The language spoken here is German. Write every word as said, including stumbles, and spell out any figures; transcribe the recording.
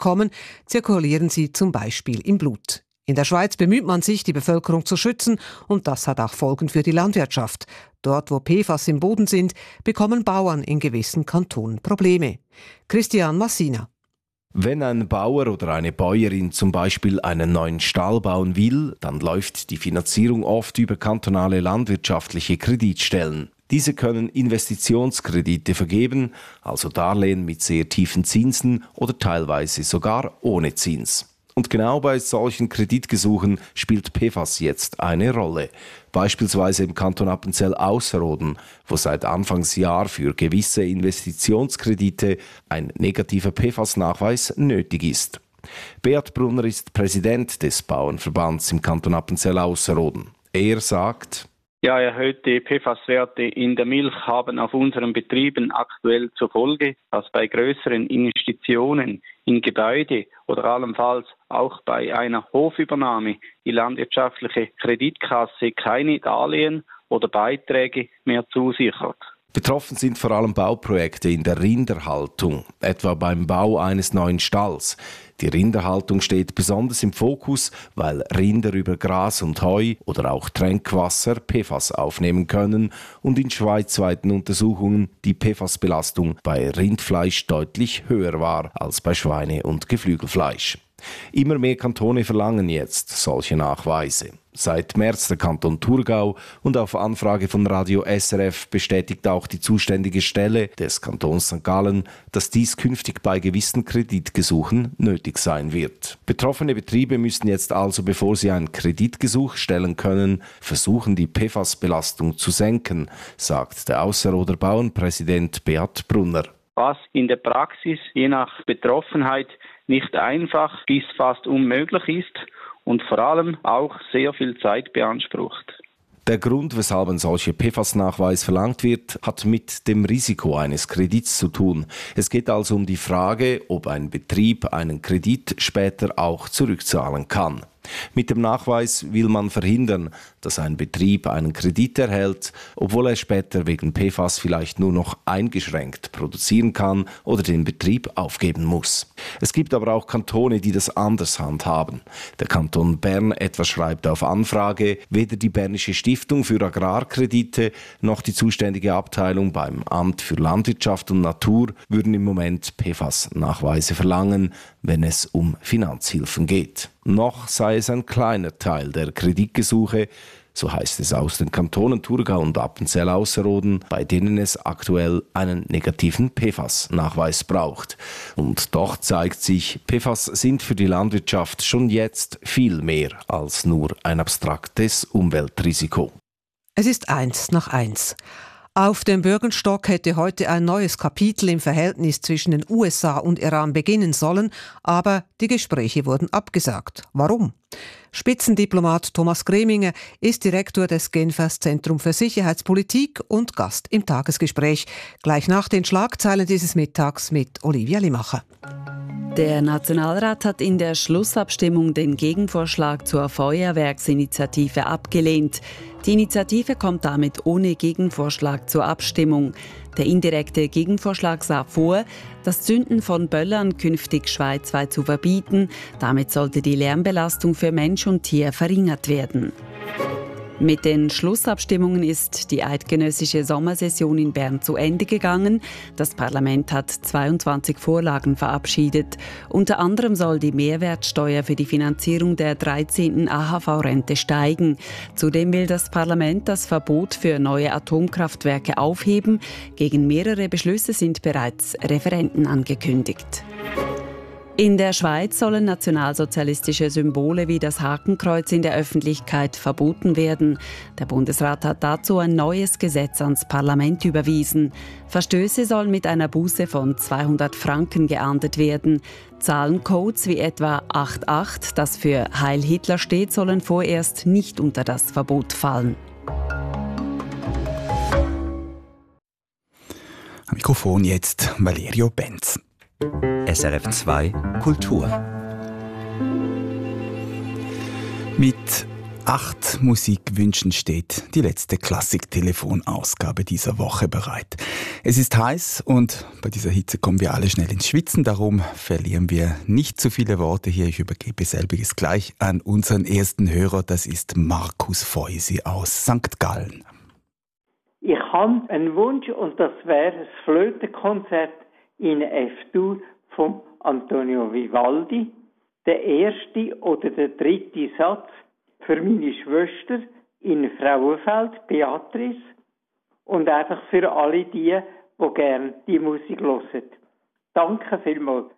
bekommen, zirkulieren sie zum Beispiel im Blut. In der Schweiz bemüht man sich, die Bevölkerung zu schützen, und das hat auch Folgen für die Landwirtschaft. Dort, wo P F A S im Boden sind, bekommen Bauern in gewissen Kantonen Probleme. Christian Massina. Wenn ein Bauer oder eine Bäuerin zum Beispiel einen neuen Stall bauen will, dann läuft die Finanzierung oft über kantonale landwirtschaftliche Kreditstellen. Diese können Investitionskredite vergeben, also Darlehen mit sehr tiefen Zinsen oder teilweise sogar ohne Zins. Und genau bei solchen Kreditgesuchen spielt P F A S jetzt eine Rolle. Beispielsweise im Kanton Appenzell-Ausserrhoden, wo seit Anfangsjahr für gewisse Investitionskredite ein negativer P F A S-Nachweis nötig ist. Beat Brunner ist Präsident des Bauernverbands im Kanton Appenzell-Ausserrhoden. Er sagt: Ja, erhöhte P F A S-Werte in der Milch haben auf unseren Betrieben aktuell zur Folge, dass bei größeren Investitionen in Gebäude oder allenfalls auch bei einer Hofübernahme die landwirtschaftliche Kreditkasse keine Darlehen oder Beiträge mehr zusichert. Betroffen sind vor allem Bauprojekte in der Rinderhaltung, etwa beim Bau eines neuen Stalls. Die Rinderhaltung steht besonders im Fokus, weil Rinder über Gras und Heu oder auch Tränkwasser P F A S aufnehmen können und in schweizweiten Untersuchungen die P F A S-Belastung bei Rindfleisch deutlich höher war als bei Schweine- und Geflügelfleisch. Immer mehr Kantone verlangen jetzt solche Nachweise. Seit März der Kanton Thurgau und auf Anfrage von Radio S R F bestätigt auch die zuständige Stelle des Kantons Sankt Gallen, dass dies künftig bei gewissen Kreditgesuchen nötig sein wird. Betroffene Betriebe müssen jetzt also, bevor sie ein Kreditgesuch stellen können, versuchen, die P F A S-Belastung zu senken, sagt der Ausserrhoder Bauernpräsident Beat Brunner. Was in der Praxis je nach Betroffenheit nicht einfach bis fast unmöglich ist und vor allem auch sehr viel Zeit beansprucht. Der Grund, weshalb ein solcher P F A S-Nachweis verlangt wird, hat mit dem Risiko eines Kredits zu tun. Es geht also um die Frage, ob ein Betrieb einen Kredit später auch zurückzahlen kann. Mit dem Nachweis will man verhindern, dass ein Betrieb einen Kredit erhält, obwohl er später wegen P F A S vielleicht nur noch eingeschränkt produzieren kann oder den Betrieb aufgeben muss. Es gibt aber auch Kantone, die das anders handhaben. Der Kanton Bern etwa schreibt auf Anfrage, weder die Bernische Stiftung für Agrarkredite noch die zuständige Abteilung beim Amt für Landwirtschaft und Natur würden im Moment P F A S-Nachweise verlangen, wenn es um Finanzhilfen geht. Noch sei es ein kleiner Teil der Kreditgesuche, so heißt es aus den Kantonen Thurgau und Appenzell-Ausserrhoden, bei denen es aktuell einen negativen P F A S-Nachweis braucht. Und doch zeigt sich, P F A S sind für die Landwirtschaft schon jetzt viel mehr als nur ein abstraktes Umweltrisiko. Es ist eins nach eins. Auf dem Bürgenstock hätte heute ein neues Kapitel im Verhältnis zwischen den U S A und Iran beginnen sollen, aber die Gespräche wurden abgesagt. Warum? Spitzendiplomat Thomas Greminger ist Direktor des Genfers Zentrum für Sicherheitspolitik und Gast im Tagesgespräch. Gleich nach den Schlagzeilen dieses Mittags mit Olivia Limacher. Der Nationalrat hat in der Schlussabstimmung den Gegenvorschlag zur Feuerwerksinitiative abgelehnt. Die Initiative kommt damit ohne Gegenvorschlag zur Abstimmung. Der indirekte Gegenvorschlag sah vor, das Zünden von Böllern künftig schweizweit zu verbieten. Damit sollte die Lärmbelastung für Mensch und Tier verringert werden. Mit den Schlussabstimmungen ist die eidgenössische Sommersession in Bern zu Ende gegangen. Das Parlament hat zweiundzwanzig Vorlagen verabschiedet. Unter anderem soll die Mehrwertsteuer für die Finanzierung der dreizehnten A H V-Rente steigen. Zudem will das Parlament das Verbot für neue Atomkraftwerke aufheben. Gegen mehrere Beschlüsse sind bereits Referenden angekündigt. In der Schweiz sollen nationalsozialistische Symbole wie das Hakenkreuz in der Öffentlichkeit verboten werden. Der Bundesrat hat dazu ein neues Gesetz ans Parlament überwiesen. Verstöße sollen mit einer Buße von zweihundert Franken geahndet werden. Zahlencodes wie etwa acht acht, das für Heil Hitler steht, sollen vorerst nicht unter das Verbot fallen. Am Mikrofon jetzt Valerio Benz. S R F zwei Kultur. Mit acht Musikwünschen steht die letzte Klassik-Telefonausgabe dieser Woche bereit. Es ist heiß und bei dieser Hitze kommen wir alle schnell ins Schwitzen. Darum verlieren wir nicht zu viele Worte hier. Ich übergebe selbiges gleich an unseren ersten Hörer. Das ist Markus Feusi aus Sankt Gallen. Ich habe einen Wunsch und das wäre das Flötenkonzert in F-Dur von Antonio Vivaldi. Der erste oder der dritte Satz für meine Schwester in Frauenfeld, Beatrice, und einfach für alle die, die gerne die Musik hören. Danke vielmals.